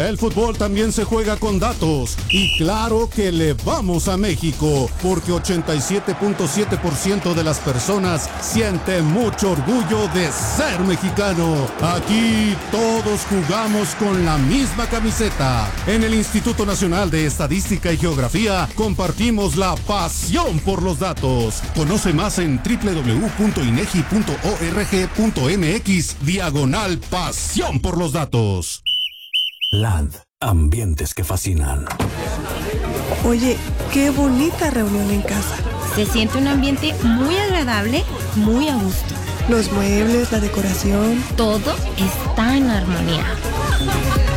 El fútbol también se juega con datos. Y claro que le vamos a México, porque 87.7% de las personas siente mucho orgullo de ser mexicano. Aquí todos jugamos con la misma camiseta. En el Instituto Nacional de Estadística y Geografía compartimos la pasión por los datos. Conoce más en www.inegi.org.mx/pasión por los datos. LAD, ambientes que fascinan. Oye, qué bonita reunión en casa. Se siente un ambiente muy agradable, muy a gusto. Los muebles, la decoración. Todo está en armonía.